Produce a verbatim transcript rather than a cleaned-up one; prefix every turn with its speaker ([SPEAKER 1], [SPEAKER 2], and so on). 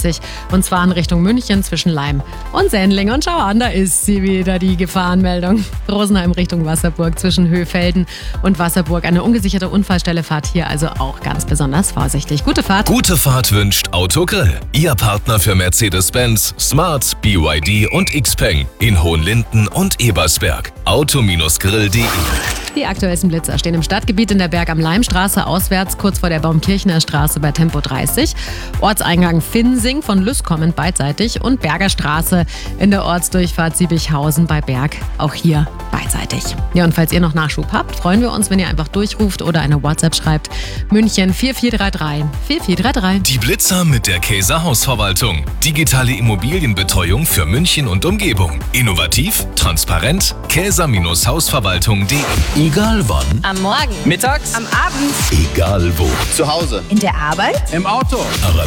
[SPEAKER 1] dreißig. Und zwar in Richtung München zwischen Leim und Sendling. Und schau an, da ist sie wieder, die Gefahrenmeldung. Rosenheim Richtung Wasserburg zwischen Höfelden und Wasserburg. Eine ungesicherte Unfallstelle, fahrt hier also auch ganz besonders vorsichtig. Gute Fahrt.
[SPEAKER 2] Gute Fahrt wünscht Autogrill. Ihr Partner für Mercedes-Benz, Smart, B Y D und Xpeng in Hohenlinden und Ebersberg. auto Grill punkt de.
[SPEAKER 1] Die aktuellsten Blitzer stehen im Stadtgebiet in der Berg am Leimstraße auswärts, kurz vor der Baumkirchner Straße bei Tempo dreißig. Ortseingang Finsing von Lüss kommend beidseitig und Berger Straße in der Ortsdurchfahrt Siebichhausen bei Berg, auch hier beidseitig. Ja, und falls ihr noch Nachschub habt, freuen wir uns, wenn ihr einfach durchruft oder eine WhatsApp schreibt. München vier vier drei drei vier vier drei drei.
[SPEAKER 2] Die Blitzer mit der Käser Hausverwaltung. Digitale Immobilienbetreuung für München und Umgebung. Innovativ, transparent, käser Hausverwaltung punkt de.
[SPEAKER 3] Egal wann.
[SPEAKER 4] Am Morgen.
[SPEAKER 5] Mittags.
[SPEAKER 4] Am Abend.
[SPEAKER 3] Egal wo.
[SPEAKER 5] Zu Hause.
[SPEAKER 4] In der Arbeit.
[SPEAKER 5] Im Auto.